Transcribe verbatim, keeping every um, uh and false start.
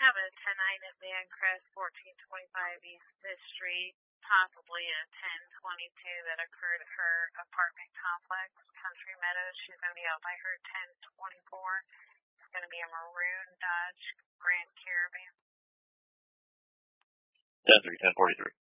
have a ten nine at Van Crest, fourteen twenty-five East Fifth Street, possibly a ten twenty-two that occurred at her apartment complex, Country Meadows. She's going to be out by her ten twenty-four. It's going to be a maroon Dodge Grand Caravan. ten three, ten forty-three.